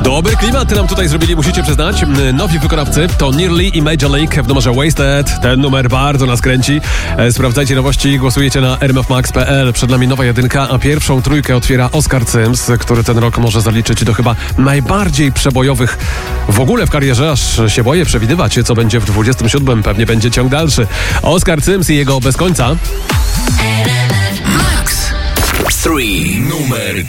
Dobry klimat nam tutaj zrobili, musicie przyznać. Nowi wykonawcy to Nearly i Major League w numerze Wasted. Ten numer bardzo nas kręci. Sprawdzajcie nowości, głosujecie na rmfmax.pl. Przed nami nowa jedynka, a pierwszą trójkę otwiera Oscar Sims, który ten rok może zaliczyć do chyba najbardziej przebojowych w ogóle w karierze. Aż się boję przewidywać, co będzie w 27. Pewnie będzie ciąg dalszy. Oscar Sims i jego Bez końca. Max 3, numer